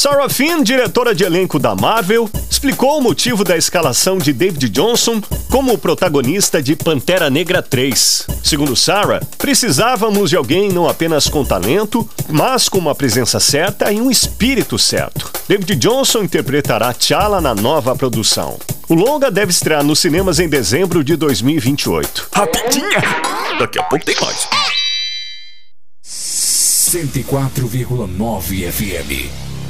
Sarah Finn, diretora de elenco da Marvel, explicou o motivo da escalação de David Johnson como o protagonista de Pantera Negra 3. Segundo Sarah, precisávamos de alguém não apenas com talento, mas com uma presença certa e um espírito certo. David Johnson interpretará T'Challa na nova produção. O longa deve estrear nos cinemas em dezembro de 2028. Rapidinha! Daqui a pouco tem mais. 104,9 FM.